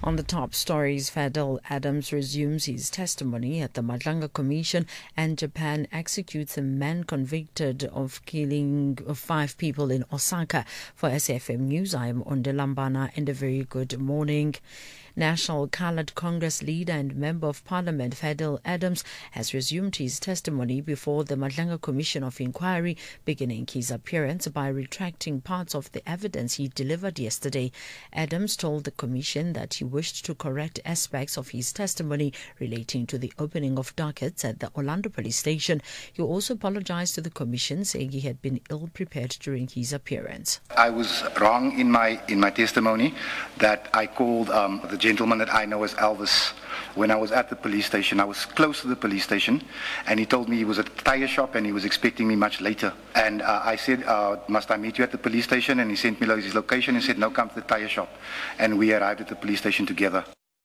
On the top stories, Fadil Adams resumes his testimony at the Madlanga Commission, and Japan executes a man convicted of killing 5 people in Osaka. For SFM News, I am Ondelambana, and a very good morning. National Coloured Congress leader and Member of Parliament Fadil Adams has resumed his testimony before the Madlanga Commission of Inquiry, beginning his appearance by retracting parts of the evidence he delivered yesterday. Adams told the Commission that he wished to correct aspects of his testimony relating to the opening of dockets at the Orlando police station. He also apologized to the Commission, saying he had been ill-prepared during his appearance. I was wrong in my testimony that I called the gentleman that I know as Elvis. When I was at the police station, I was close to the police station, and he told me he was at a tire shop and he was expecting me much later. And I said, must I meet you at the police station? And he sent me his location and said, no, come to the tire shop. And we arrived at the police station together.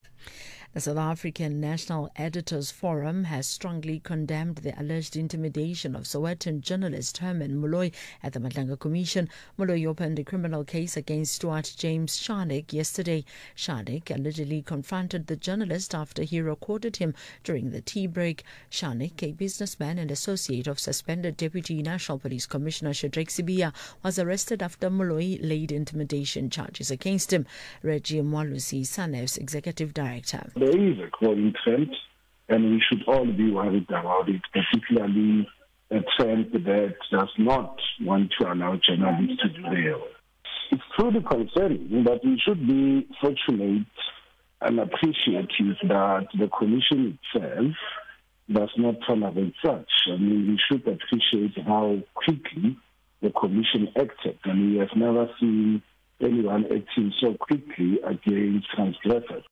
The South African National Editors Forum has strongly condemned the alleged intimidation of Sowetan journalist Herman Moloi at the Madlanga Commission. Moloi opened a criminal case against Stuart James Sharnik yesterday. Sharnik allegedly confronted the journalist after he recorded him during the tea break. Sharnik, a businessman and associate of suspended Deputy National Police Commissioner Shadrack Sibia, was arrested after Moloi laid intimidation charges against him. Reggie Mwalusi, SANEF's executive director. There is a growing trend, and we should all be worried about it, particularly a trend that does not want to allow journalists to do their work. It's truly concerning, but we should be fortunate and appreciative that the Commission itself does not tolerate such. I mean, we should appreciate how quickly the Commission acted, and we have never seen anyone acting so quickly against transgressors.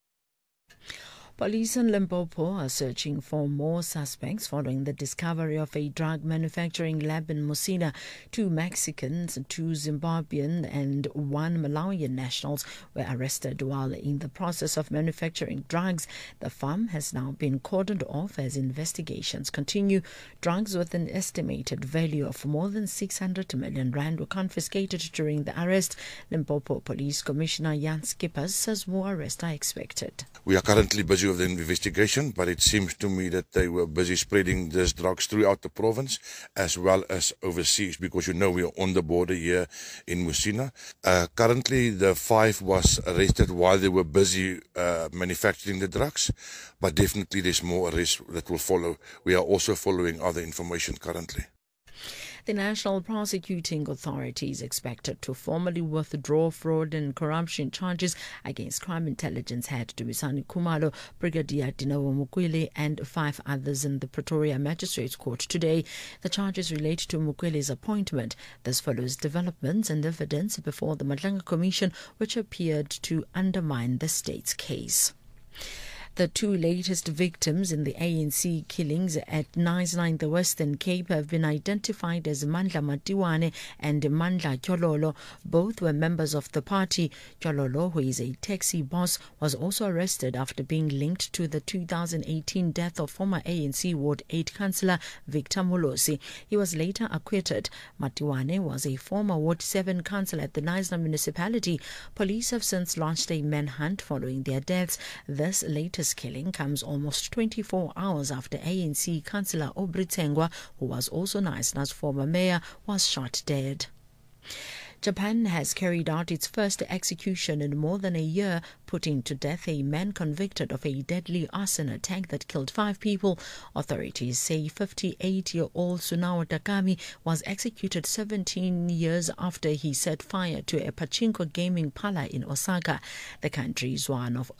Police in Limpopo are searching for more suspects following the discovery of a drug manufacturing lab in Musina. 2 Mexicans, 2 Zimbabwean and 1 Malawian nationals were arrested while in the process of manufacturing drugs. The farm has now been cordoned off as investigations continue. Drugs with an estimated value of more than 600 million rand were confiscated during the arrest. Limpopo Police Commissioner Jan Skippers says more arrests are expected. We are currently busy with the investigation, but it seems to me that they were busy spreading these drugs throughout the province as well as overseas, because we are on the border here in Musina. Currently, the 5 was arrested while they were busy manufacturing the drugs, but definitely there's more arrests that will follow. We are also following other information currently. The National Prosecuting Authority is expected to formally withdraw fraud and corruption charges against Crime Intelligence Head Dumisani Khumalo, Brigadier Dineo Mukwele and 5 others in the Pretoria Magistrates Court today. The charges relate to Mukwele's appointment. This follows developments and evidence before the Madlanga Commission, which appeared to undermine the state's case. The 2 latest victims in the ANC killings at Knysna in the Western Cape have been identified as Mandla Matiwane and Mandla Kyololo. Both were members of the party. Kyololo, who is a taxi boss, was also arrested after being linked to the 2018 death of former ANC Ward 8 councillor Victor Molosi. He was later acquitted. Matiwane was a former Ward 7 councillor at the Knysna municipality. Police have since launched a manhunt following their deaths. This latest killing comes almost 24 hours after ANC councillor Aubrey Tsengwa, who was also Knysna's former mayor, was shot dead. Japan has carried out its first execution in more than a year, putting to death a man convicted of a deadly arson attack that killed 5 people. Authorities say 58-year-old Sunao Takami was executed 17 years after he set fire to a pachinko gaming parlor in Osaka. The country is one of